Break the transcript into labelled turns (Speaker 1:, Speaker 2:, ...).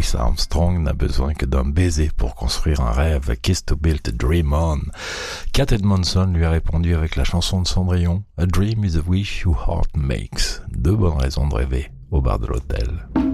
Speaker 1: Louis Armstrong n'a besoin que d'un baiser pour construire un rêve. Kiss to build a dream on. Cat Edmondson lui a répondu avec la chanson de Cendrillon, A dream is a wish your heart makes. 2 bonnes raisons de rêver au bar de l'hôtel.